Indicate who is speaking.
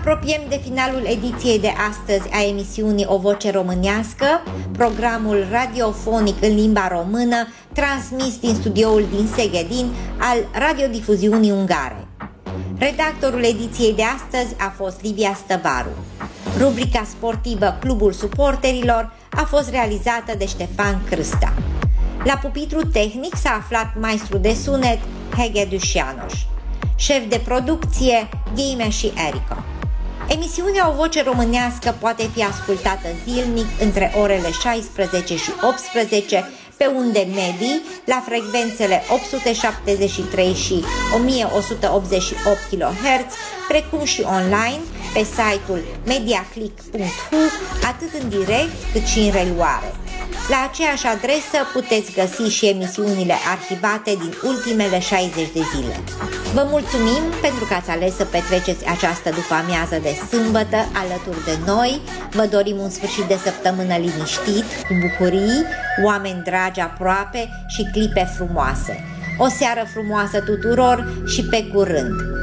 Speaker 1: apropiem de finalul ediției de astăzi a emisiunii O Voce Românească, programul radiofonic în limba română, transmis din studioul din Szegedin al radiodifuziunii ungare. Redactorul ediției de astăzi a fost Livia Stăvaru. Rubrica sportivă Clubul Suporterilor a fost realizată de Ștefan Crâsta. La pupitru tehnic s-a aflat maestru de sunet Hege Dușianoș. Șef de producție Ghime și Erica. Emisiunea O Voce Românească poate fi ascultată zilnic între orele 16 și 18 pe unde medii la frecvențele 873 și 1188 kHz, precum și online pe site-ul mediaclick.hu, atât în direct cât și în reluare. La aceeași adresă puteți găsi și emisiunile arhivate din ultimele 60 de zile. Vă mulțumim pentru că ați ales să petreceți această după-amiază de sâmbătă alături de noi. Vă dorim un sfârșit de săptămână liniștit, cu bucurii, oameni dragi aproape și clipe frumoase. O seară frumoasă tuturor și pe curând!